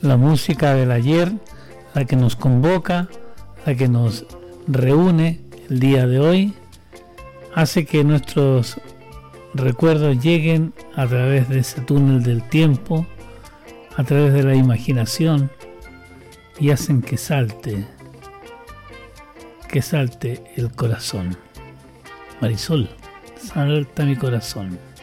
La música del ayer, la que nos convoca, la que nos reúne el día de hoy, hace que nuestros recuerdos lleguen a través de ese túnel del tiempo, a través de la imaginación, y hacen que salte el corazón. Marisol, salta mi corazón.